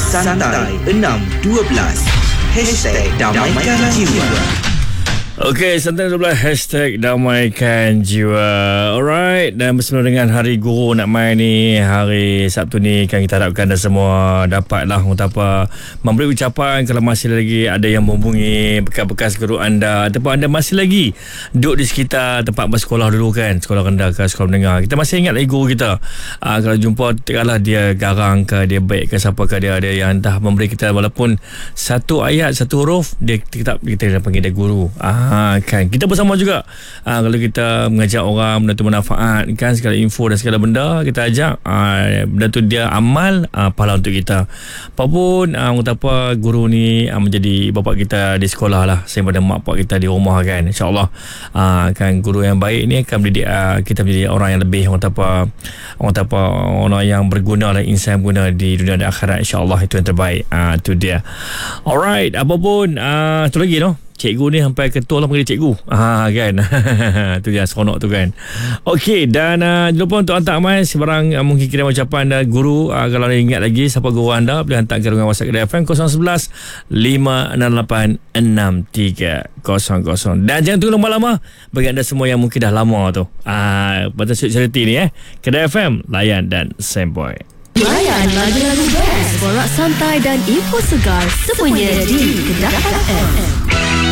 Santai 612 #Damaikan Jiwa. Okey, Santai 12 #Damaikan Jiwa. Alright, dan bersama dengan Hari Guru nak main ni, hari Sabtu ni, kan kita harapkan dah semua dapatlah memberi ucapan kalau masih lagi ada yang menghubungi bekas-bekas guru anda ataupun anda masih lagi duduk di sekitar tempat bersekolah dulu kan, sekolah rendah ke sekolah menengah. Kita masih ingat lagi guru kita. Kalau jumpa tekaklah dia garang ke, dia baik ke, siapa ke, dia ada yang entah memberi kita walaupun satu ayat, satu huruf, dia tetap kita panggil dia guru. Kan kita bersama juga kalau kita mengajak orang benda tu bermanfaat kan, segala info dan segala benda kita ajak, benda tu dia amal, pahala untuk kita. Apapun guru ni menjadi bapa kita di sekolah lah, sembada mak pak kita di rumah kan, insyaAllah kan guru yang baik ni akan mendidik kita menjadi orang yang lebih orang yang berguna lah, insan berguna di dunia dan akhirat, insyaAllah. Itu yang terbaik. Itu dia. Alright, apapun satu lagi cikgu ni sampai ketua lah panggil cikgu. Kan. Tu dia seronok tu kan. Okey, dan jangan lupa untuk hantar mai sebarang mungkin kirim ucapan anda guru. Kalau anda ingat lagi siapa guru anda, boleh hantar ke ruangan WhatsApp Kedah FM 011 568 6300. Dan jangan tunggu lama-lama bagi anda semua yang mungkin dah lama tu. Baca cerita ni Kedah FM, layan dan semboi. Layan lagu-lagu best, borak santai dan info segar semuanya di Kedah FM.